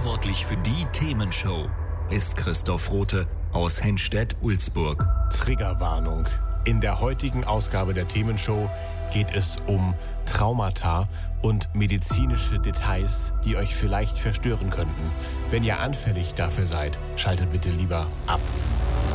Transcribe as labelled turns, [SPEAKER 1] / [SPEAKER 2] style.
[SPEAKER 1] Verantwortlich für die Themenshow ist Christoph Rothe aus Henstedt-Ulzburg.
[SPEAKER 2] Triggerwarnung. In der heutigen Ausgabe der Themenshow geht es um Traumata und medizinische Details, die euch vielleicht verstören könnten. Wenn ihr anfällig dafür seid, schaltet bitte lieber ab.